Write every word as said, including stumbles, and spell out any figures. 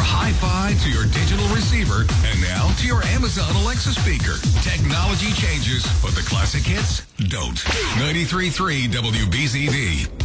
hi-fi to your digital receiver, and now to your Amazon Alexa speaker. Technology changes, but the classic hits don't. ninety-three point three W B Z D.